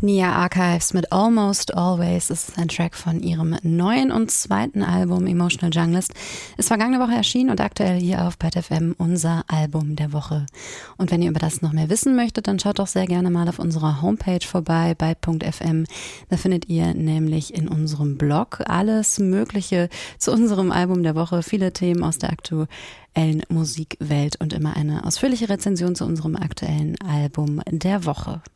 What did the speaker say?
Nia Archives mit Almost Always ist ein Track von ihrem neuen und zweiten Album Emotional Junglist. Ist vergangene Woche erschienen und aktuell hier auf Byte FM unser Album der Woche. Und wenn ihr über das noch mehr wissen möchtet, dann schaut doch sehr gerne mal auf unserer Homepage vorbei, byte.fm. Da findet ihr nämlich in unserem Blog alles Mögliche zu unserem Album der Woche, viele Themen aus der aktuellen Musikwelt und immer eine ausführliche Rezension zu unserem aktuellen Album der Woche.